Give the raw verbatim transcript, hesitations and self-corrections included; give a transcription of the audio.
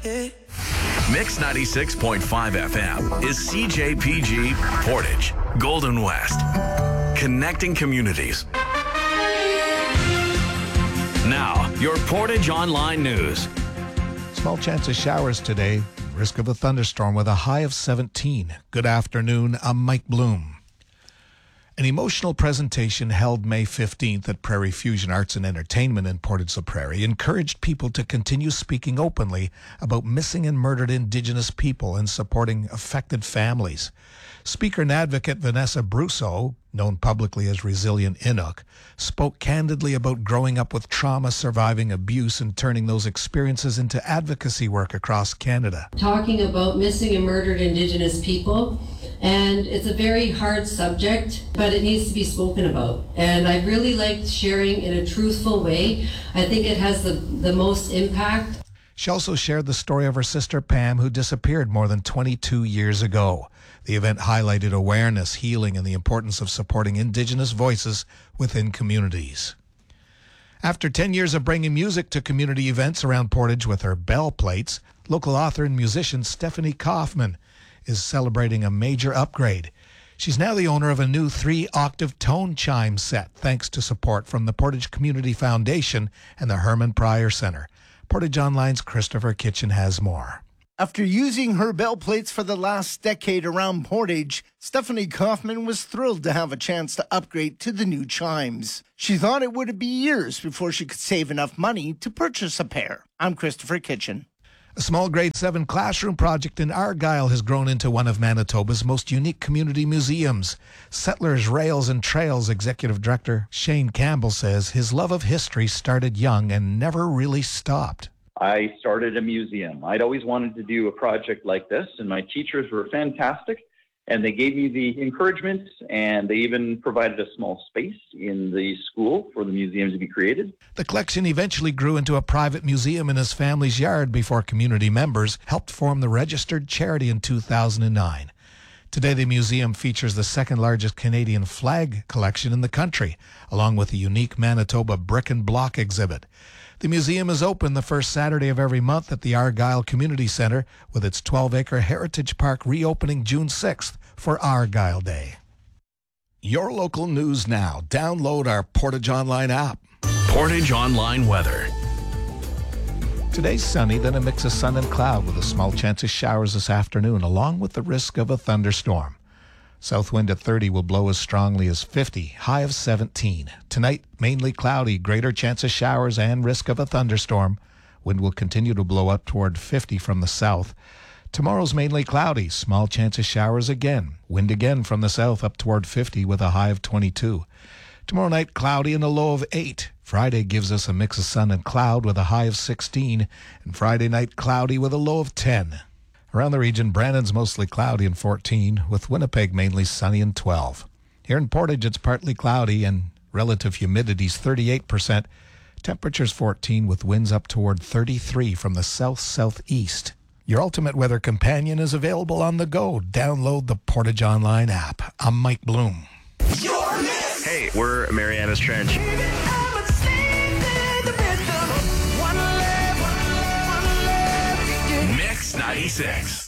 Mix ninety-six point five F M is C J P G Portage, Golden West. Connecting communities. Now, your Portage Online News. Small chance of showers today. Risk of a thunderstorm with a high of seventeen. Good afternoon. I'm Mike Bloom. An emotional presentation held May fifteenth at Prairie Fusion Arts and Entertainment in Portage-la-Prairie encouraged people to continue speaking openly about missing and murdered Indigenous people and supporting affected families. Speaker and advocate Vanessa Brousseau, known publicly as Resilient Inuk, spoke candidly about growing up with trauma, surviving abuse, and turning those experiences into advocacy work across Canada. Talking about missing and murdered Indigenous people, and it's a very hard subject, but it needs to be spoken about. And I really liked sharing in a truthful way. I think it has the, the most impact. She also shared the story of her sister Pam, who disappeared more than twenty-two years ago. The event highlighted awareness, healing, and the importance of supporting Indigenous voices within communities. After ten years of bringing music to community events around Portage with her bell plates, local author and musician Stephanie Kaufman is celebrating a major upgrade. She's now the owner of a new three-octave tone chime set, thanks to support from the Portage Community Foundation and the Herman Pryor Center. Portage Online's Christopher Kitchen has more. After using her bell plates for the last decade around Portage, Stephanie Kaufman was thrilled to have a chance to upgrade to the new chimes. She thought it would be years before she could save enough money to purchase a pair. I'm Christopher Kitchen. A small grade seven classroom project in Argyle has grown into one of Manitoba's most unique community museums. Settlers, Rails and Trails Executive Director Shane Campbell says his love of history started young and never really stopped. I started a museum. I'd always wanted to do a project like this, and my teachers were fantastic, and they gave me the encouragement, and they even provided a small space in the school for the museum to be created. The collection eventually grew into a private museum in his family's yard before community members helped form the registered charity in two thousand nine. Today, the museum features the second largest Canadian flag collection in the country, along with a unique Manitoba brick and block exhibit. The museum is open the first Saturday of every month at the Argyle Community Centre, with its twelve-acre Heritage Park reopening June sixth for Argyle Day. Your local news now. Download our Portage Online app. Portage Online weather. Today's sunny, then a mix of sun and cloud with a small chance of showers this afternoon, along with the risk of a thunderstorm. South wind at thirty will blow as strongly as fifty, high of seventeen. Tonight, mainly cloudy, greater chance of showers and risk of a thunderstorm. Wind will continue to blow up toward fifty from the south. Tomorrow's mainly cloudy, small chance of showers again. Wind again from the south up toward fifty with a high of twenty-two. Tomorrow night, cloudy and a low of eight. Friday gives us a mix of sun and cloud with a high of sixteen. And Friday night, cloudy with a low of ten. Around the region, Brandon's mostly cloudy and fourteen, with Winnipeg mainly sunny and twelve. Here in Portage, it's partly cloudy and relative humidity's thirty-eight percent. Temperatures fourteen with winds up toward thirty-three from the south-southeast. Your ultimate weather companion is available on the go. Download the Portage Online app. I'm Mike Bloom. Hey, we're Mariana's Trench. Mix ninety-six.